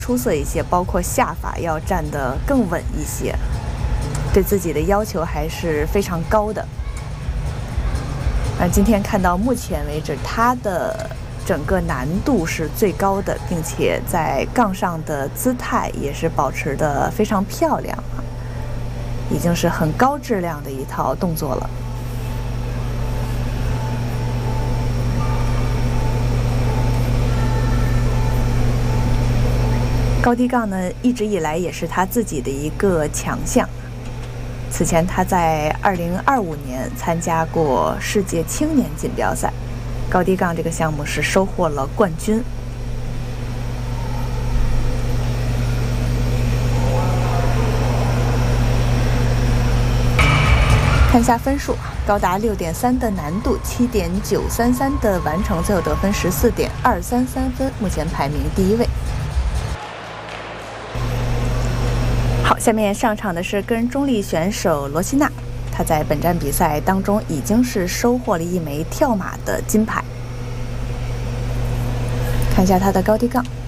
出色一些，包括下法要站得更稳一些，对自己的要求还是非常高的。而今天看到目前为止，他的整个难度是最高的，并且在杠上的姿态也是保持得非常漂亮啊，已经是很高质量的一套动作了。高低杠呢，一直以来也是他自己的一个强项。此前他在2025年参加过世界青年锦标赛，高低杠这个项目是收获了冠军。看一下分数，高达6.3的难度，7.933的完成，最后得分14.233分，目前排名第1位。好，下面上场的是个人中立选手罗西娜，她在本站比赛当中已经是收获了1枚跳马的金牌。看一下她的高低杠。